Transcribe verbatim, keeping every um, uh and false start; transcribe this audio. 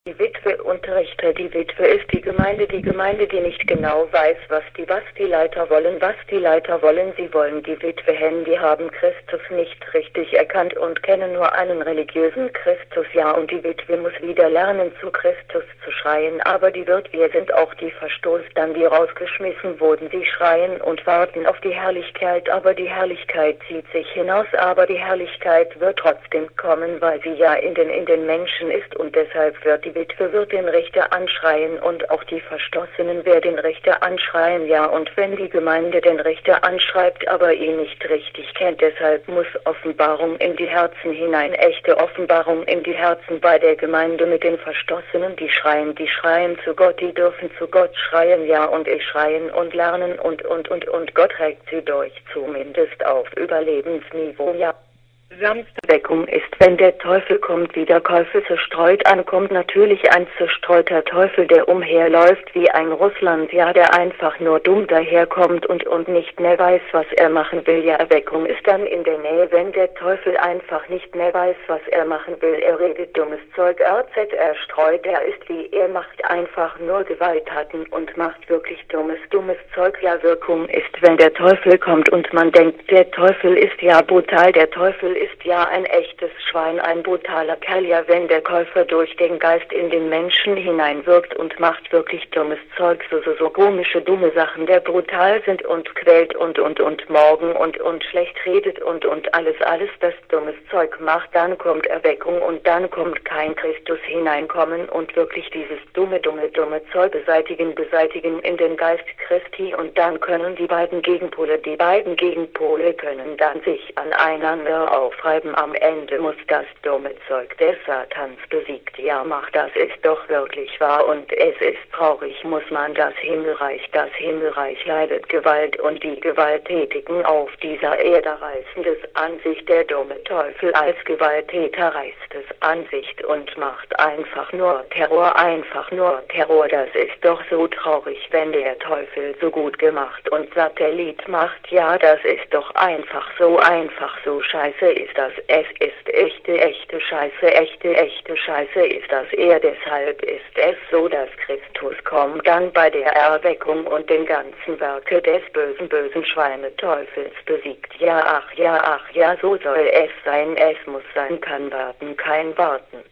Die Witwe unterrichte. Die Witwe ist die Gemeinde, die Gemeinde, die nicht genau weiß, was die, was die Leiter wollen, was die Leiter wollen. Sie wollen die Witwe hin, die haben Christus nicht richtig erkannt und kennen nur einen religiösen Christus. Ja, und die Witwe muss wieder lernen, zu Christus zu schreien, aber die wird, wir sind auch die verstoßen, dann die rausgeschmissen wurden. Sie schreien und warten auf die Herrlichkeit, aber die Herrlichkeit zieht sich hinaus, aber die Herrlichkeit wird trotzdem kommen, weil sie ja in den, in den Menschen ist, und deshalb wird die Die Witwe wird den Richter anschreien und auch die Verstoßenen werden den Richter anschreien, ja, und wenn die Gemeinde den Richter anschreibt, aber ihn nicht richtig kennt, deshalb muss Offenbarung in die Herzen hinein, echte Offenbarung in die Herzen bei der Gemeinde mit den Verstoßenen, die schreien, die schreien zu Gott, die dürfen zu Gott schreien, ja, und ich schreien und lernen und, und, und, und Gott trägt sie durch, zumindest auf Überlebensniveau, ja. Samstagweckung ist, wenn der Teufel kommt, wie der Teufel zerstreut ankommt, natürlich ein zerstreuter Teufel, der umherläuft wie ein Russland, ja, der einfach nur dumm daherkommt und, und nicht mehr weiß, was er machen will. Ja, Erweckung ist dann in der Nähe, wenn der Teufel einfach nicht mehr weiß, was er machen will. Er redet dummes Zeug, R Z, er streut, er ist wie, er macht einfach nur Gewalttaten und macht wirklich dummes, dummes Zeug. Ja, Wirkung ist, wenn der Teufel kommt und man denkt, der Teufel ist ja brutal, der Teufel ist ja ein echtes Schwein, ein brutaler Kerl, ja, wenn der Käufer durch den Geist in den Menschen hineinwirkt und macht wirklich dummes Zeug, so, so, so komische, dumme Sachen, der brutal sind und quält und, und, und morgen und, und schlecht redet und, und alles, alles, das dummes Zeug macht, dann kommt Erweckung und dann kommt kein Christus hineinkommen und wirklich dieses dumme, dumme, dumme Zeug beseitigen, beseitigen in den Geist Christi, und dann können die beiden Gegenpole, die beiden Gegenpole können dann sich aneinander auf aufreiben. Am Ende muss das dumme Zeug des Satans besiegt. Ja, mach, das ist doch wirklich wahr, und es ist traurig, muss man das Himmelreich, das Himmelreich leidet Gewalt, und die Gewalttätigen auf dieser Erde reißen es an sich. Der dumme Teufel als Gewalttäter reißt es an sich und macht einfach nur Terror, einfach nur Terror. Das ist doch so traurig, wenn der Teufel so gut gemacht und Satellit macht. Ja, das ist doch einfach so einfach, so scheiße ist das, es ist echte, echte Scheiße, echte, echte Scheiße ist das. Er deshalb ist es so, dass Christus kommt dann bei der Erweckung und den ganzen Werke des bösen, bösen Schweineteufels besiegt. Ja, ach, ja, ach, ja, so soll es sein, es muss sein, kann warten, kein Warten.